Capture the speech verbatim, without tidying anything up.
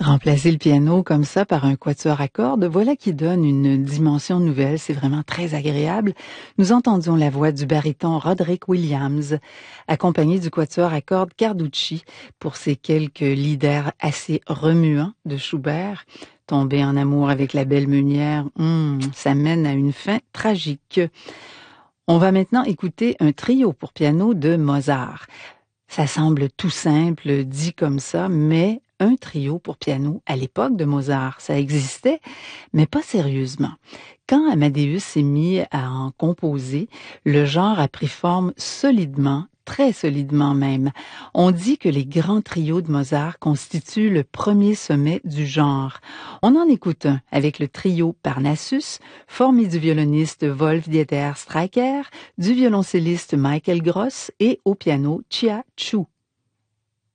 Remplacer le piano comme ça par un quatuor à cordes, voilà qui donne une dimension nouvelle, c'est vraiment très agréable. Nous entendions la voix du baryton Roderick Williams, accompagné du quatuor à cordes Carducci pour ces quelques leaders assez remuants de Schubert. Tomber en amour avec la belle meunière, hum, ça mène à une fin tragique. On va maintenant écouter un trio pour piano de Mozart. Ça semble tout simple, dit comme ça, mais un trio pour piano à l'époque de Mozart, ça existait, mais pas sérieusement. Quand Amadeus s'est mis à en composer, le genre a pris forme solidement, très solidement même. On dit que les grands trios de Mozart constituent le premier sommet du genre. On en écoute un avec le trio Parnassus, formé du violoniste Wolf-Dieter Streicher, du violoncelliste Michael Gross et au piano Chia Chu.